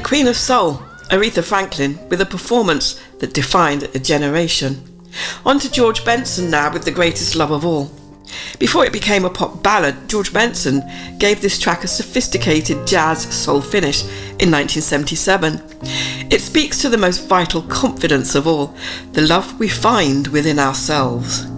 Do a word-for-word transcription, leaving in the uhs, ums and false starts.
Queen of Soul, Aretha Franklin, with a performance that defined a generation. On to George Benson now with The Greatest Love of All. Before it became a pop ballad, George Benson gave this track a sophisticated jazz soul finish in nineteen seventy-seven. It speaks to the most vital confidence of all, the love we find within ourselves.